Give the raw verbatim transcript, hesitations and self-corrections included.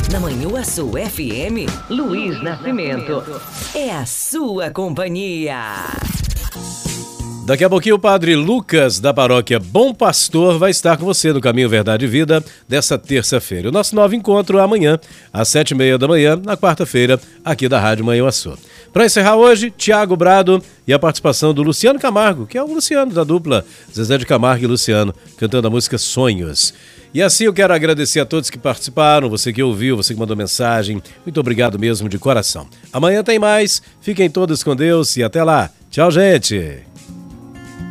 Na Manhuaçu F M, Luiz Nascimento. É a sua companhia. Daqui a pouquinho o padre Lucas, da paróquia Bom Pastor, vai estar com você no Caminho Verdade e Vida dessa terça-feira. O nosso novo encontro amanhã, às sete e meia da manhã, na quarta-feira, aqui da Rádio Manhuaçu. Para encerrar hoje, Tiago Brado e a participação do Luciano Camargo, que é o Luciano da dupla Zezé de Camargo e Luciano, cantando a música Sonhos. E assim eu quero agradecer a todos que participaram, você que ouviu, você que mandou mensagem. Muito obrigado mesmo de coração. Amanhã tem mais, fiquem todos com Deus e até lá. Tchau, gente!